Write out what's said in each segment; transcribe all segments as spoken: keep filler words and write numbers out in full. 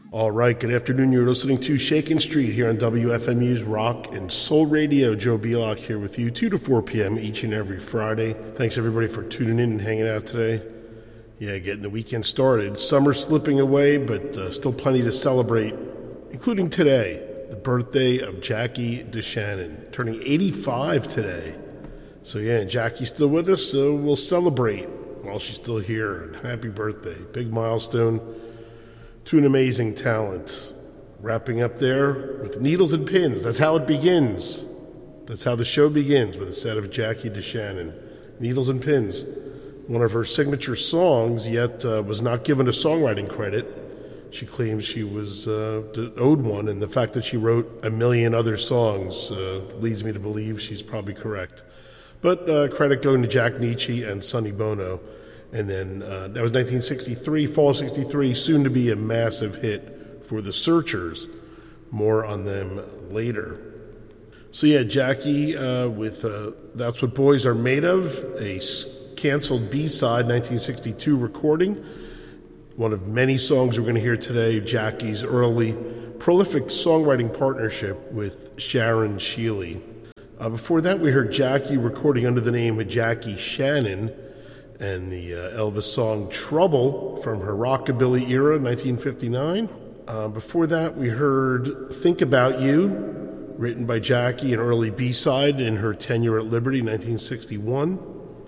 All right, good afternoon. You're listening to Shakin' Street here on W F M U's Rock and Soul Radio. Joe Belock here with you, two to four p.m. each and every Friday. Thanks, everybody, for tuning in and hanging out today. Yeah, getting the weekend started. Summer's slipping away, but uh, still plenty to celebrate, including today, the birthday of Jackie DeShannon, turning eighty-five today. So, yeah, Jackie's still with us, so we'll celebrate while she's still here. And happy birthday. Big milestone to an amazing talent. Wrapping up there with Needles and Pins. That's how it begins. That's how the show begins, with a set of Jackie DeShannon. Needles and Pins, one of her signature songs, yet uh, was not given a songwriting credit. She claims she was uh, owed one, and the fact that she wrote a million other songs uh, leads me to believe she's probably correct. But uh, credit going to Jack Nietzsche and Sonny Bono. And then uh, that was nineteen sixty-three, fall of sixty-three, soon to be a massive hit for the Searchers. More on them later. So yeah, Jackie uh, with uh, That's What Boys Are Made Of, a canceled B-side nineteen sixty-two recording. One of many songs we're going to hear today, Jackie's early prolific songwriting partnership with Sharon Sheeley. Uh, before that, we heard Jackie recording under the name of Jackie Shannon, and the uh, Elvis song Trouble from her rockabilly era, nineteen fifty-nine. Uh, before that, we heard Think About You, written by Jackie, an early B-side in her tenure at Liberty, nineteen sixty-one.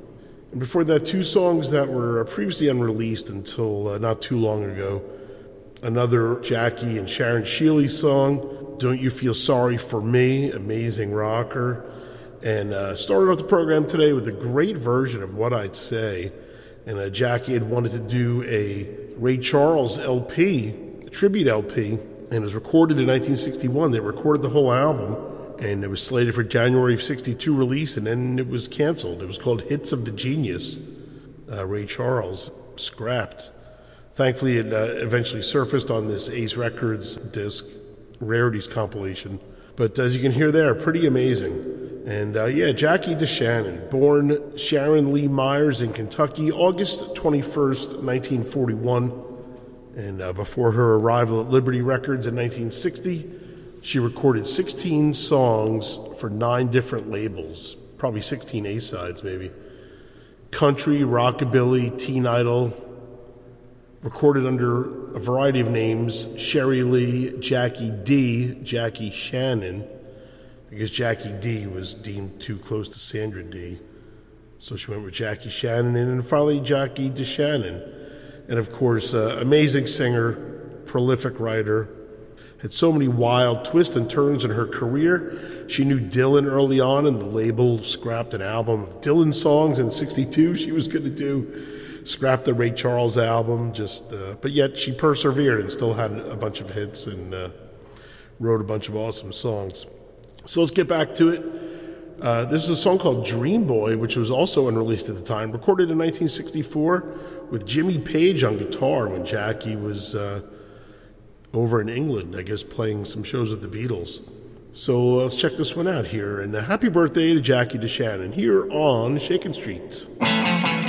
And before that, two songs that were previously unreleased until uh, not too long ago. Another Jackie and Sharon Sheeley song, Don't You Feel Sorry For Me, amazing rocker. And uh, started off the program today with a great version of What I'd Say. And uh, Jackie had wanted to do a Ray Charles L P, a tribute L P, and it was recorded in nineteen sixty-one. They recorded the whole album, and it was slated for January of sixty-two release, and then it was canceled. It was called Hits of the Genius. Uh, Ray Charles scrapped. Thankfully, it uh, eventually surfaced on this Ace Records disc, Rarities compilation. But as you can hear there, pretty amazing. And uh, yeah, Jackie DeShannon, born Sharon Lee Myers in Kentucky, August twenty-first, nineteen forty-one. And uh, before her arrival at Liberty Records in nineteen sixty, she recorded sixteen songs for nine different labels, probably sixteen A-sides maybe. Country, rockabilly, teen idol, recorded under a variety of names: Sherry Lee, Jackie D, Jackie Shannon, because Jackie D was deemed too close to Sandra D. So she went with Jackie Shannon, and then finally Jackie DeShannon. And of course, uh, amazing singer, prolific writer, had so many wild twists and turns in her career. She knew Dylan early on, and the label scrapped an album of Dylan songs in sixty-two she was going to do. Scrapped the Ray Charles album, just, uh, but yet she persevered and still had a bunch of hits and uh, wrote a bunch of awesome songs. So let's get back to it. Uh, this is a song called Dream Boy, which was also unreleased at the time, recorded in nineteen sixty-four with Jimmy Page on guitar when Jackie was uh, over in England, I guess, playing some shows with the Beatles. So let's check this one out here. And uh, happy birthday to Jackie DeShannon here on Shakin' Street.